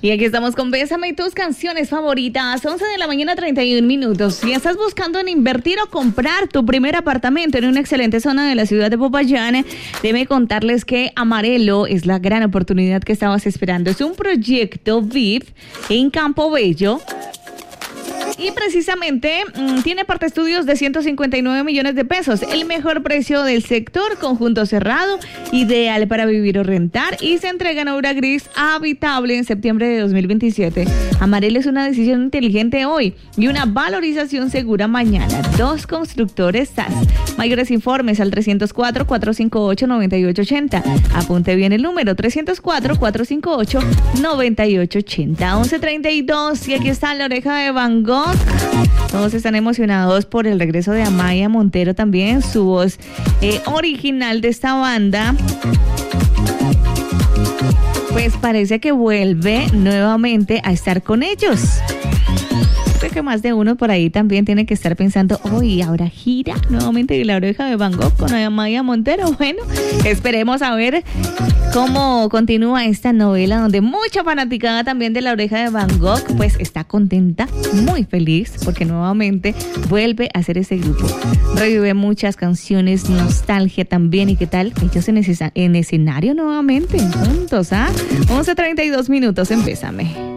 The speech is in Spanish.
Y aquí estamos con Bésame y tus canciones favoritas, 11 de la mañana, 31 minutos. Si estás buscando en invertir o comprar tu primer apartamento en una excelente zona de la ciudad de Popayán, déjame contarles que Amarelo es la gran oportunidad que estabas esperando. Es un proyecto VIP en Campo Bello. Y precisamente tiene parte estudios de 159 millones de pesos. El mejor precio del sector, conjunto cerrado, ideal para vivir o rentar. Y se entrega en obra gris habitable en septiembre de 2027. Amarelo es una decisión inteligente hoy y una valorización segura mañana. 2 constructores SAS. Mayores informes al 304-458-9880. Apunte bien el número, 304-458-9880. 11:32 y aquí está La Oreja de Van Gogh. Todos están emocionados por el regreso de Amaya Montero también, su voz original de esta banda. Pues parece que vuelve nuevamente a estar con ellos. Creo que más de uno por ahí también tiene que estar pensando, hoy ahora gira nuevamente La Oreja de Van Gogh con Amaya Montero. Bueno, esperemos a ver cómo continúa esta novela donde mucha fanaticada también de La Oreja de Van Gogh pues está contenta, muy feliz porque nuevamente vuelve a ser ese grupo. Revive muchas canciones, nostalgia también. ¿Y qué tal? Ellos en escenario nuevamente juntos, 11:32 minutos, empézame.